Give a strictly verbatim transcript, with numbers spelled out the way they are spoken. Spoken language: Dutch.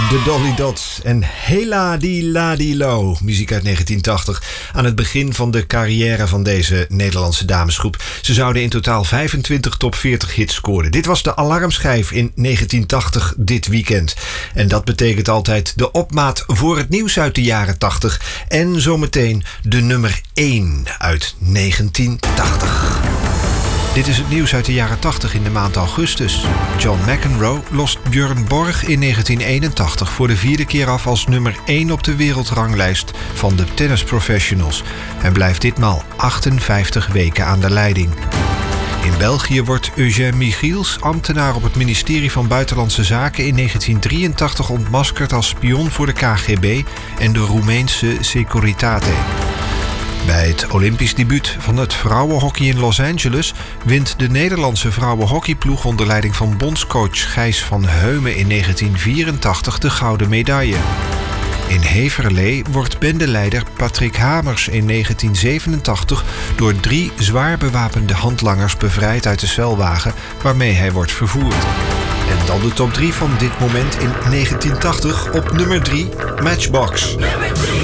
De Dolly Dots en Hela di la di lo, muziek uit negentien tachtig. Aan het begin van de carrière van deze Nederlandse damesgroep. Ze zouden in totaal vijfentwintig top veertig hits scoren. Dit was de alarmschijf in negentien tachtig dit weekend. En dat betekent altijd de opmaat voor het nieuws uit de jaren tachtig. En zometeen de nummer één uit negentien tachtig. Dit is het nieuws uit de jaren tachtig in de maand augustus. John McEnroe lost Björn Borg in negentien eenentachtig voor de vierde keer af als nummer één op de wereldranglijst van de tennisprofessionals. En blijft ditmaal achtenvijftig weken aan de leiding. In België wordt Eugène Michiels, ambtenaar op het ministerie van Buitenlandse Zaken, in negentien drieëntachtig ontmaskerd als spion voor de K G B en de Roemeense Securitate. Bij het Olympisch debuut van het vrouwenhockey in Los Angeles wint de Nederlandse vrouwenhockeyploeg onder leiding van bondscoach Gijs van Heumen in negentien vierentachtig de gouden medaille. In Heverlee wordt bendeleider Patrick Hamers in negentien zevenentachtig door drie zwaar bewapende handlangers bevrijd uit de celwagen waarmee hij wordt vervoerd. En dan de top drie van dit moment in negentien tachtig op nummer drie, Matchbox.